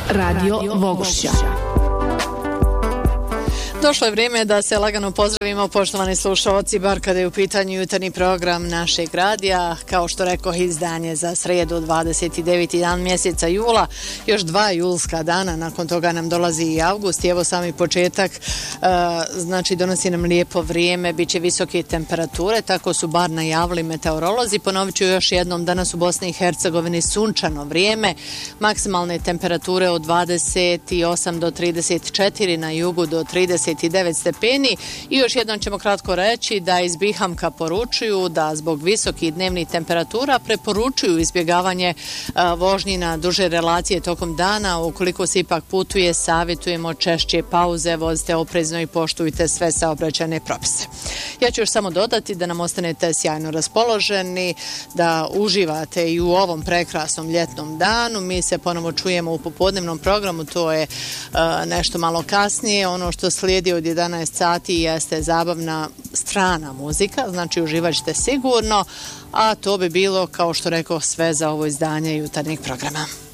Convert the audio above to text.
Radio Vogošća. Došlo je vrijeme da se lagano pozdravimo, poštovani slušalci, bar kada je u pitanju jutarnji program našeg radija. Kao što rekoh, izdanje za srijedu 29. dan mjeseca jula, još 2 julska dana, nakon toga nam dolazi i avgust i evo sami početak, znači donosi nam lijepo vrijeme, bit će visoke temperature, tako su bar najavili meteorolozi. Ponovit ću još jednom, danas u Bosni i Hercegovini sunčano vrijeme, maksimalne temperature od 28 do 34, na jugu do 39 stepeni i još jednom ćemo kratko reći da iz Bihamka poručuju da zbog visokih dnevnih temperatura preporučuju izbjegavanje vožnji na duže relacije tokom dana. Ukoliko se ipak putuje, savjetujemo češće pauze, vozite oprezno i poštujte sve saobraćajne propise. Ja ću još samo dodati da nam ostanete sjajno raspoloženi, da uživate i u ovom prekrasnom ljetnom danu. Mi se ponovo čujemo u popodnevnom programu, to je nešto malo kasnije. Ono što slijedi od 11 sati jeste zabavna strana muzika, znači uživat ćete sigurno, a to bi bilo, kao što rekao, sve za ovo izdanje jutarnjeg programa.